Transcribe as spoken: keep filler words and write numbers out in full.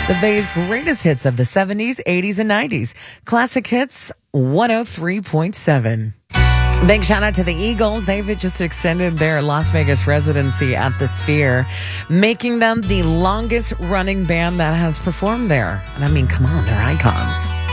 The Bay's greatest hits of the seventies, eighties, and nineties. Classic Hits one oh three point seven. Big shout out to the Eagles. They've just extended their Las Vegas residency at the Sphere, making them the longest running band that has performed there. And I mean, come on, they're icons.